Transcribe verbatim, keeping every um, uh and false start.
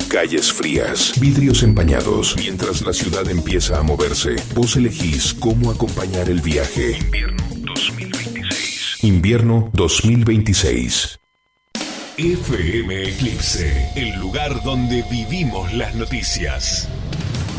calles frías, vidrios empañados. Mientras la ciudad empieza a moverse, vos elegís cómo acompañar el viaje. Invierno dos mil veintiséis. Invierno dos mil veintiséis. F M Eclipse, el lugar donde vivimos las noticias.